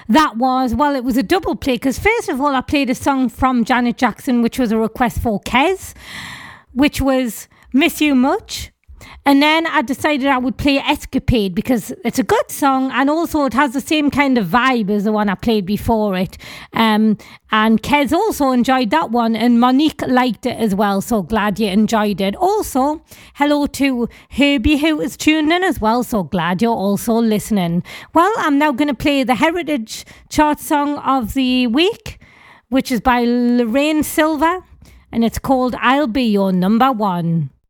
that was, well, it was a double play because first of all, I played a song from Janet Jackson, which was a request for Kes, which was Miss You Much. And then I decided I would play Escapade because it's a good song and also it has the same kind of vibe as the one I played before it. And Kes also enjoyed that one and Monique liked it as well. So glad you enjoyed it. Also, hello to Herbie who is tuned in as well. So glad you're also listening. Well, I'm now going to play the Heritage Chart Song of the Week, which is by Lorraine Silver and it's called I'll Be Your Number One.